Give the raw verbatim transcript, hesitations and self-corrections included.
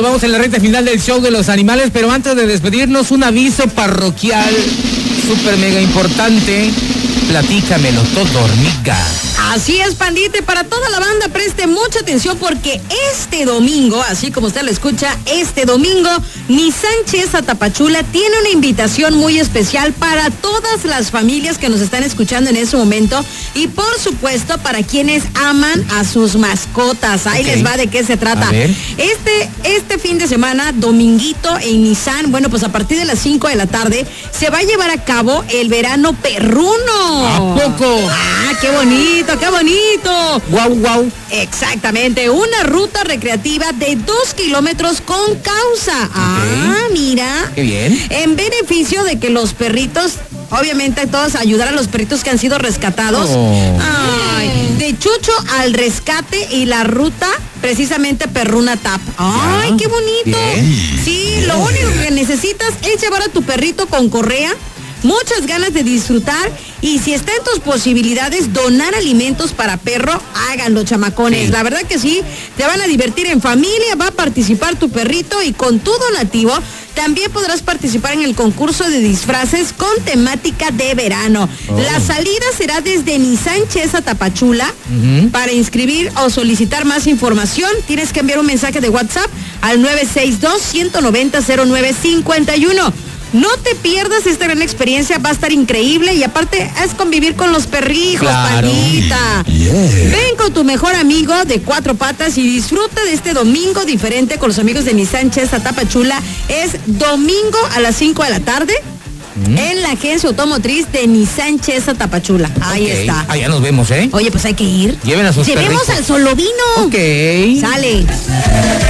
momento vamos en la recta final del show de los animales, pero antes de despedirnos, un aviso parroquial súper mega importante. Platícamelo todo, hormiga. Así es, pandita, y para toda la banda preste mucha atención porque este domingo, así como usted lo escucha, este domingo, Nissan Chesa Tapachula tiene una invitación muy especial para todas las familias que nos están escuchando en ese momento y por supuesto para quienes aman a sus mascotas. Ahí okay. les va de qué se trata. Este, este fin de semana, dominguito en Nissan, bueno, pues a partir de las cinco de la tarde se va a llevar a cabo el verano perruno. ¿A poco? Ah, qué bonito, qué bonito. Guau, guau. Exactamente, una ruta recreativa de dos kilómetros con causa. Okay. Ah, mira. Qué bien. En beneficio de que los perritos, obviamente todos ayudar a los perritos que han sido rescatados. Oh. Ay, de Chucho al rescate y la ruta precisamente Perruna Tap. Ay, ya. Qué bonito. Bien. Sí, bien. Lo único que necesitas es llevar a tu perrito con correa, muchas ganas de disfrutar y si está en tus posibilidades donar alimentos para perro, háganlo, chamacones. Sí. La verdad que sí, te van a divertir en familia, va a participar tu perrito y con tu donativo también podrás participar en el concurso de disfraces con temática de verano. Oh. La salida será desde Nissan Chesa Tapachula. Uh-huh. Para inscribir o solicitar más información, tienes que enviar un mensaje de WhatsApp al nueve seis dos, uno nueve cero, cero nueve cinco uno. No te pierdas esta gran experiencia, va a estar increíble y aparte es convivir con los perrijos, claro. Panita. Yeah. Ven con tu mejor amigo de cuatro patas y disfruta de este domingo diferente con los amigos de Nissan Chesa Tapachula. Es domingo a las cinco de la tarde. ¿Mm? En la agencia automotriz de Nissan Chesa Tapachula. Ahí okay. está. Allá nos vemos, ¿eh? Oye, pues hay que ir. Lleven a sus Llevemos perritos. Al Solovino. Ok. Sale.